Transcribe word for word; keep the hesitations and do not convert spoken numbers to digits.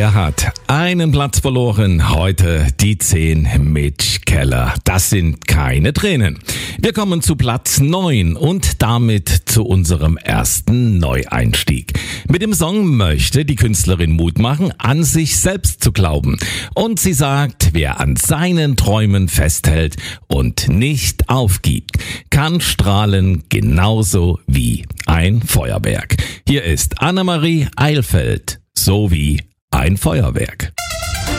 Er hat einen Platz verloren. Heute die zehn Mitch Keller. Das sind keine Tränen. Wir kommen zu Platz neun und damit zu unserem ersten Neueinstieg. Mit dem Song möchte die Künstlerin Mut machen, an sich selbst zu glauben. Und sie sagt, wer an seinen Träumen festhält und nicht aufgibt, kann strahlen genauso wie ein Feuerwerk. Hier ist Annemarie Eilfeld, so wie ein Feuerwerk.